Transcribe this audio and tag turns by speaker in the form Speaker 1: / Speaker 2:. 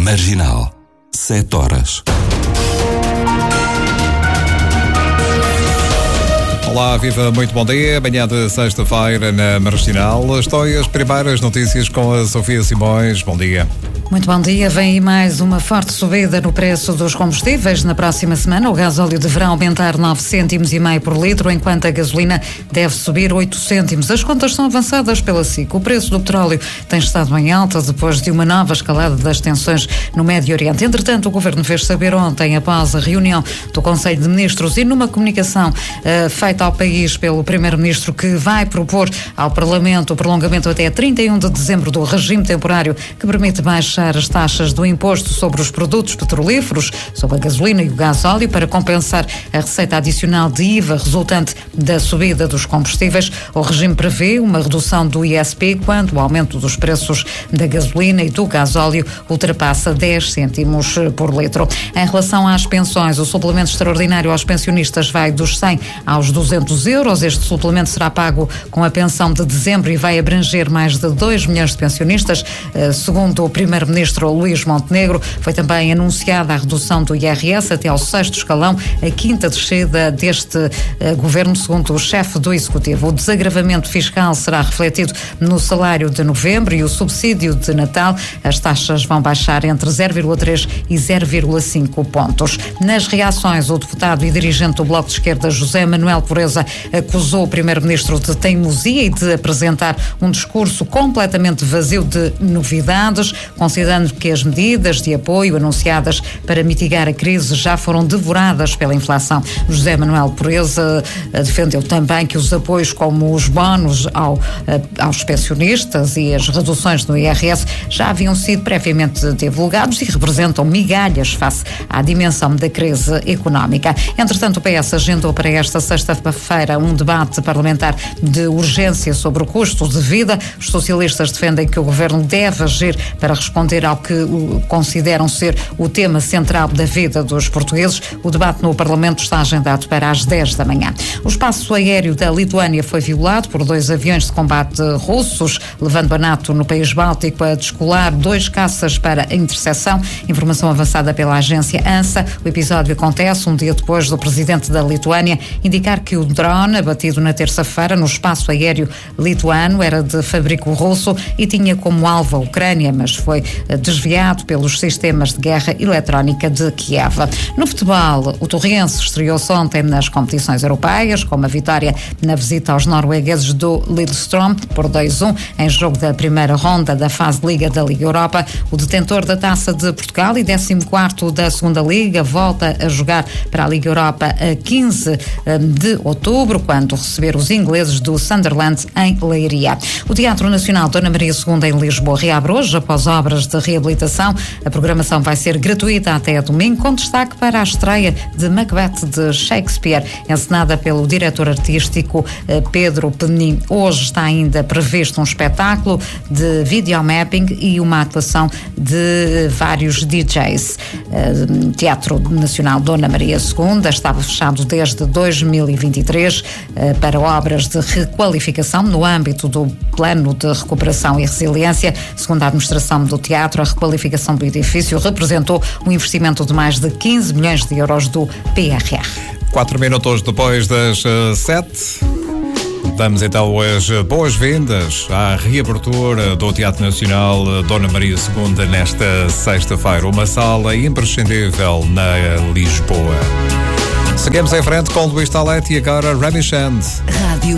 Speaker 1: Marginal, 7 horas.
Speaker 2: Olá, viva, muito bom dia. Manhã de sexta-feira na Marginal. Estou as primeiras notícias com a Sofia Simões. Bom dia.
Speaker 3: Muito bom dia. Vem aí mais uma forte subida no preço dos combustíveis. Na próxima semana, o gasóleo deverá aumentar 9,5 cêntimos por litro, enquanto a gasolina deve subir 8 cêntimos. As contas são avançadas pela SIC. O preço do petróleo tem estado em alta depois de uma nova escalada das tensões no Médio Oriente. Entretanto, o Governo fez saber ontem, após a reunião do Conselho de Ministros e numa comunicação feita ao país pelo Primeiro-Ministro, que vai propor ao Parlamento o prolongamento até 31 de dezembro do regime temporário que permite baixar as taxas do imposto sobre os produtos petrolíferos, sobre a gasolina e o gasóleo, para compensar a receita adicional de IVA resultante da subida dos combustíveis. O regime prevê uma redução do ISP quando o aumento dos preços da gasolina e do gasóleo ultrapassa 10 cêntimos por litro. Em relação às pensões, o suplemento extraordinário aos pensionistas vai dos 100 aos 200 euros. Este suplemento será pago com a pensão de dezembro e vai abranger mais de 2 milhões de pensionistas. Segundo o Primeiro-Ministro Luís Montenegro, foi também anunciada a redução do IRS até ao 6º escalão, a quinta descida deste governo, segundo o chefe do Executivo. O desagravamento fiscal será refletido no salário de novembro e o subsídio de Natal. As taxas vão baixar entre 0,3 e 0,5 pontos. Nas reações, o deputado e dirigente do Bloco de Esquerda, José Manuel Pureza, acusou o Primeiro-Ministro de teimosia e de apresentar um discurso completamente vazio de novidades, considerando que as medidas de apoio anunciadas para mitigar a crise já foram devoradas pela inflação. José Manuel Pureza defendeu também que os apoios como os bónus aos pensionistas e as reduções no IRS já haviam sido previamente divulgados e representam migalhas face à dimensão da crise económica. Entretanto, o PS agendou para esta sexta-feira um debate parlamentar de urgência sobre o custo de vida. Os socialistas defendem que o governo deve agir para responder ao que consideram ser o tema central da vida dos portugueses. O debate no Parlamento está agendado para as 10 da manhã. O espaço aéreo da Lituânia foi violado por 2 aviões de combate russos, levando a NATO no país báltico a descolar 2 caças para a interseção. Informação avançada pela agência ANSA. O episódio acontece um dia depois do presidente da Lituânia indicar que o drone abatido na terça-feira no espaço aéreo lituano era de fabrico russo e tinha como alvo a Ucrânia, mas foi desviado pelos sistemas de guerra eletrónica de Kiev. No futebol, o Torrense estreou-se ontem nas competições europeias, com uma vitória na visita aos noruegueses do Lillestrøm por 2-1, em jogo da primeira ronda da fase de Liga da Liga Europa. O detentor da Taça de Portugal e 14º da Segunda Liga volta a jogar para a Liga Europa a 15 de outubro, quando receber os ingleses do Sunderland em Leiria. O Teatro Nacional Dona Maria II em Lisboa reabre hoje após obras de reabilitação. A programação vai ser gratuita até domingo, com destaque para a estreia de Macbeth de Shakespeare, encenada pelo diretor artístico Pedro Penin. Hoje está ainda previsto um espetáculo de videomapping e uma atuação de vários DJs. Teatro Nacional Dona Maria II estava fechado desde 2023 para obras de requalificação no âmbito do Plano de Recuperação e Resiliência. Segundo a administração do teatro, a requalificação do edifício representou um investimento de mais de 15 milhões de euros do PRR.
Speaker 2: 4 minutos depois das 7. Damos então as boas-vindas à reabertura do Teatro Nacional Dona Maria II nesta sexta-feira. Uma sala imprescindível na Lisboa. Seguimos em frente com Luís Talete e agora Remy Shand.
Speaker 4: Rádio